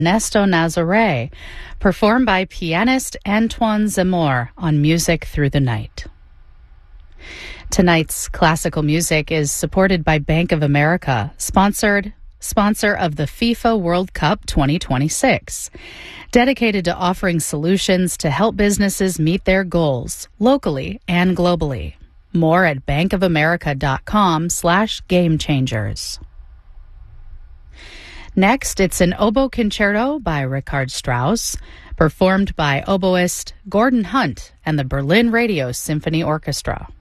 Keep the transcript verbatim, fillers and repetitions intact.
Ernesto Nazare, performed by pianist Antoine Zemmour on Music Through the Night. Tonight's classical music is supported by Bank of America, sponsored sponsor of the FIFA World Cup twenty twenty-six, dedicated to offering solutions to help businesses meet their goals locally and globally. More at bankofamerica.com slash game changers. Next, it's an oboe concerto by Richard Strauss, performed by oboist Gordon Hunt and the Berlin Radio Symphony Orchestra.